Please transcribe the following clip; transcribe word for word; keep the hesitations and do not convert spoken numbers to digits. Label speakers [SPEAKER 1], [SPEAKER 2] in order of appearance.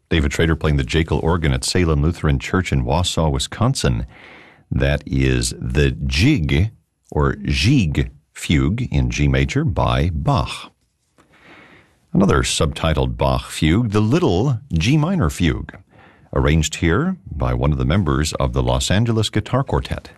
[SPEAKER 1] David Trader playing the Jekyll organ at Salem Lutheran Church in Wausau, Wisconsin. That is the Jig, or Gigue, Fugue in G major by Bach. Another subtitled Bach fugue, the Little G minor Fugue, arranged here by one of the members of the Los Angeles Guitar Quartet.